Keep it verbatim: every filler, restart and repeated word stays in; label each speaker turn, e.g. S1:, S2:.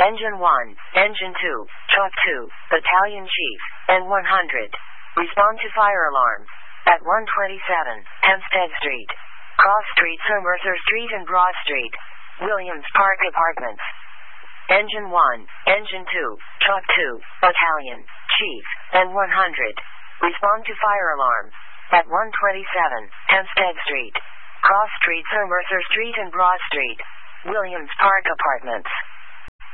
S1: Engine one, Engine two, Truck two, Battalion Chief, N one hundred. Respond to fire alarm. At one twenty-seven, Hempstead Street. Cross Street, Sir Mercer Street and Broad Street. Williams Park Apartments. Engine one, Engine two, Truck two, Battalion Chief, N one hundred. Respond to fire alarm. At one twenty-seven, Hempstead Street. Cross Street, Sir Mercer Street and Broad Street. Williams Park Apartments.